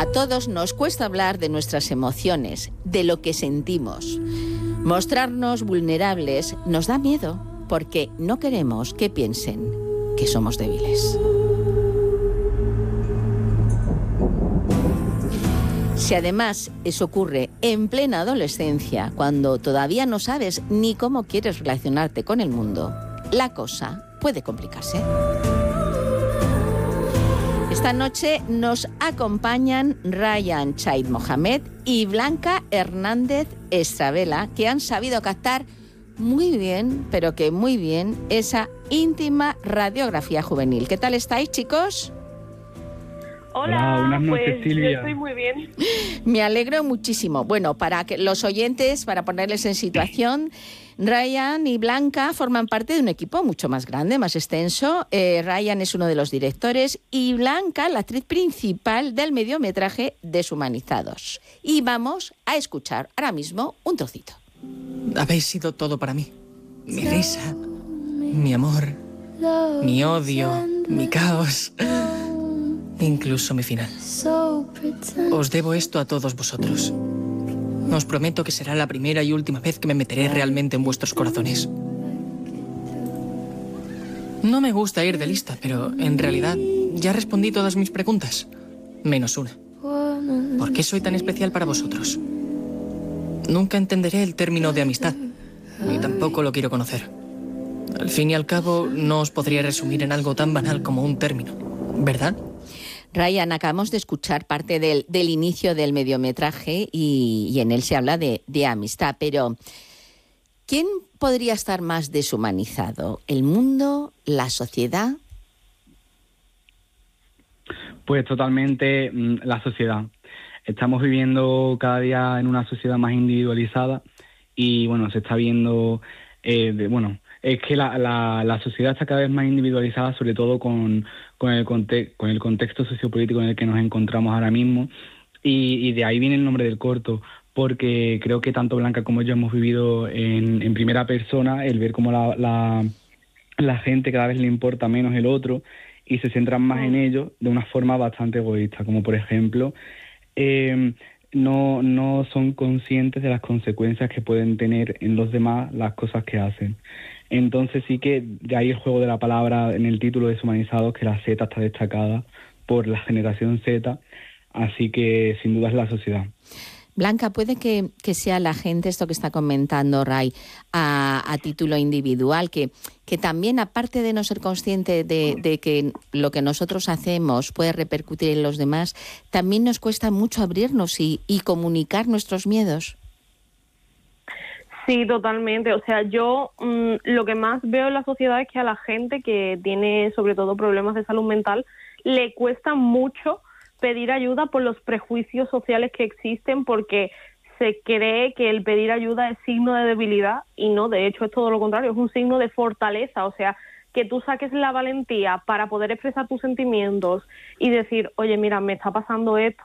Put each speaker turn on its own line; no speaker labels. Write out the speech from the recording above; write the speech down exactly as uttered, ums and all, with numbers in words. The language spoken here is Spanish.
A todos nos cuesta hablar de nuestras emociones, de lo que sentimos. Mostrarnos vulnerables nos da miedo porque no queremos que piensen que somos débiles. Si además eso ocurre en plena adolescencia, cuando todavía no sabes ni cómo quieres relacionarte con el mundo, la cosa puede complicarse. Esta noche nos acompañan Ryan Chaid Mohamed y Blanca Hernández Estravela, que han sabido captar muy bien, pero que muy bien, esa íntima radiografía juvenil. ¿Qué tal estáis, chicos?
Hola,
Hola, buenas noches,
pues
Silvia.
yo estoy muy bien.
Me alegro muchísimo. Bueno, para que los oyentes, para ponerles en situación, Ryan y Blanca forman parte de un equipo mucho más grande, más extenso. Eh, Ryan es uno de los directores y Blanca, la actriz principal del mediometraje Deshumanizados. Y vamos a escuchar ahora mismo un trocito.
Habéis sido todo para mí. Mi risa, mi amor, mi odio, mi caos, incluso mi final. Os debo esto a todos vosotros. Os prometo que será la primera y última vez que me meteré realmente en vuestros corazones. No me gusta ir de lista, pero en realidad ya respondí todas mis preguntas, menos una. ¿Por qué soy tan especial para vosotros? Nunca entenderé el término de amistad, ni tampoco lo quiero conocer. Al fin y al cabo, no os podría resumir en algo tan banal como un término, ¿verdad?
Ryan, acabamos de escuchar parte del, del inicio del mediometraje y, y en él se habla de, de amistad, pero ¿quién podría estar más deshumanizado? ¿El mundo? ¿La sociedad?
Pues totalmente mm, la sociedad. Estamos viviendo cada día en una sociedad más individualizada y, bueno, se está viendo, eh, de, bueno, es que la, la, la sociedad está cada vez más individualizada, sobre todo con, con, el, conte- con el contexto sociopolítico en el que nos encontramos ahora mismo y, y de ahí viene el nombre del corto, porque creo que tanto Blanca como yo hemos vivido en, en primera persona el ver cómo la, la, la gente cada vez le importa menos el otro y se centran más en ello de una forma bastante egoísta, como por ejemplo... Eh, no, no son conscientes de las consecuencias que pueden tener en los demás las cosas que hacen. Entonces sí que de ahí el juego de la palabra en el título Deshumanizados, que la Z está destacada por la generación Z, así que sin duda es la sociedad.
Blanca, puede que, que sea la gente, esto que está comentando Ray, a, a título individual, que, que también, aparte de no ser consciente de, de que lo que nosotros hacemos puede repercutir en los demás, también nos cuesta mucho abrirnos y, y comunicar nuestros miedos.
Sí, totalmente. O sea, yo mmm, lo que más veo en la sociedad es que a la gente que tiene sobre todo problemas de salud mental le cuesta mucho pedir ayuda por los prejuicios sociales que existen, porque se cree que el pedir ayuda es signo de debilidad y no, de hecho es todo lo contrario, es un signo de fortaleza. O sea, que tú saques la valentía para poder expresar tus sentimientos y decir, oye, mira, me está pasando esto,